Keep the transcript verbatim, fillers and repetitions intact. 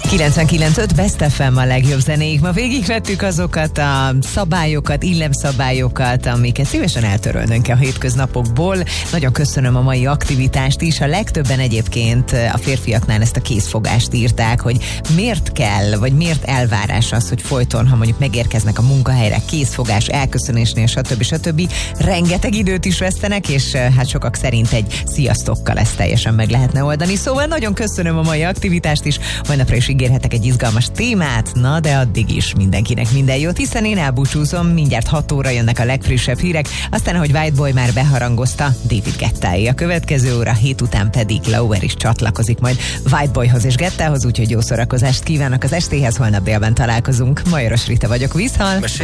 kilencvenkilenc öt Best ef em a legjobb zenék. Ma végigvettük azokat a szabályokat, illemszabályokat, amiket szívesen eltörölnünk a hétköznapokból. Nagyon köszönöm a mai aktivitást is. A legtöbben egyébként a férfiaknál ezt a kézfogást írták, hogy miért kell, vagy miért elvárás az, hogy folyton, ha mondjuk megérkeznek a munkahelyre, kézfogás, elköszönésnél, stb. stb. Rengeteg időt is vesztenek, és hát sokak szerint egy sziasztokkal ezt teljesen meg lehetne oldani. Szóval nagyon köszönöm a mai aktivitást is. Holnapra is ígérhetek egy izgalmas témát, na de addig is mindenkinek minden jót, hiszen én elbúcsúzom, mindjárt hat óra jönnek a legfrissebb hírek, aztán ahogy White Boy már beharangozta, David Guettáé. A következő óra hét után pedig Lauer is csatlakozik majd White Boyhoz és Guettához, úgyhogy jó szórakozást kívánok az estéhez, holnap délben találkozunk. Majoros Rita vagyok, viszhal!